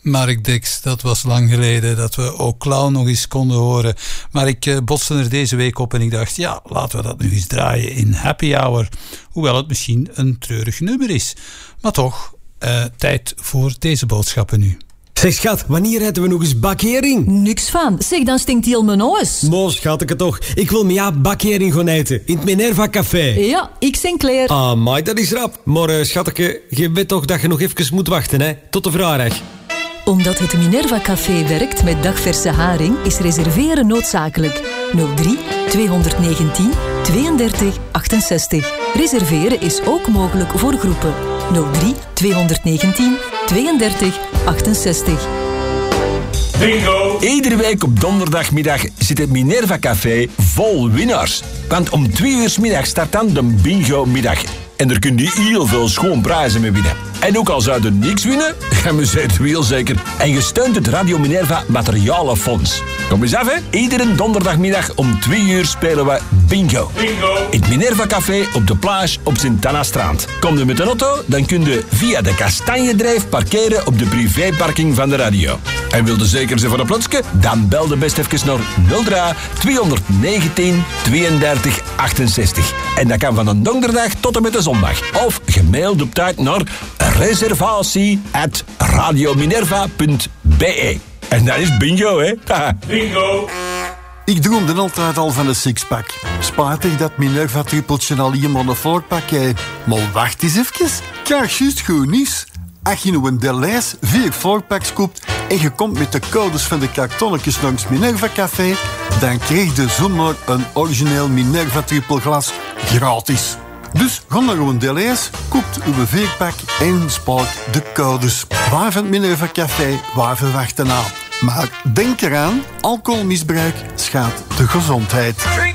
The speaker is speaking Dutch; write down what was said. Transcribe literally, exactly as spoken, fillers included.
Mark Dix, dat was lang geleden dat we O'Clown nog eens konden horen. Maar ik uh, botste er deze week op en ik dacht, ja, laten we dat nu eens draaien in Happy Hour. Hoewel het misschien een treurig nummer is. Maar toch, uh, tijd voor deze boodschappen nu. Zeg schat, wanneer eten we nog eens bakhering? Niks van. Zeg, dan stinkt heel mijn neus. Moos, schat ik het toch. Ik wil met jou bakhering gaan eten. In het Minerva Café. Ja, ik Sinclair. Ah, maar dat is rap. Maar uh, schatke, je weet toch dat je nog even moet wachten, hè? Tot de vrijdag. Omdat het Minerva Café werkt met dagverse haring, is reserveren noodzakelijk. nul drie tweehonderdnegentien tweeëndertig achtenzestig. Reserveren is ook mogelijk voor groepen. nul drie tweehonderdnegentien tweeëndertig achtenzestig. Bingo! Iedere week op donderdagmiddag zit het Minerva Café vol winnaars. Want om twee uur 's middag start dan de bingo-middag. En er kun je heel veel schoon prijzen mee winnen. En ook al zou je niks winnen, gaan we het heel zeker. En je steunt het Radio Minerva Materialenfonds. Kom eens af, hè. Iedere donderdagmiddag om twee uur spelen we bingo. Bingo! In het Minerva Café op de plage op Sint-Anna-Strand. Kom je met een auto, dan kun je via de Kastanjedrijf parkeren op de privéparking van de radio. En wil je zeker zijn van een plaatsje? Dan bel de best even naar nul drie tweehonderdnegentien tweeëndertig achtenzestig. En dat kan van een donderdag tot en met de zondag. Of gemaild op tijd naar reservatie at radiominerva punt b e. En dat is bingo, hè? Bingo! Ik droomde altijd al van een sixpack. Spijtig dat Minerva trippeltje alleen maar een fourpack heeft. Maar wacht eens even. Krijg juist goed nieuws. Als je nu een Deleuze vier fourpacks koopt en je komt met de codes van de kartonnetjes langs Minerva Café, dan krijg je zomaar een origineel Minerva trippelglas gratis. Dus ga naar uw Deleuze, koopt uw vierpak en spaart de codes. Waar van het Minerva Café, waar verwachten aan. Maar denk eraan, alcoholmisbruik schaadt de gezondheid.